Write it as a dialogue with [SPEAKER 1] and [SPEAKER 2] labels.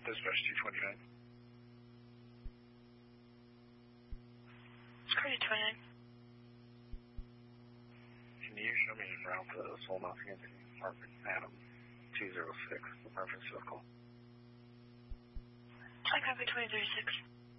[SPEAKER 1] Dispatch 229.
[SPEAKER 2] Security 29.
[SPEAKER 1] Can you show me en route to Seoul, North Anthony, apartment Adam 206, Apartment Circle?
[SPEAKER 2] I copy 2036.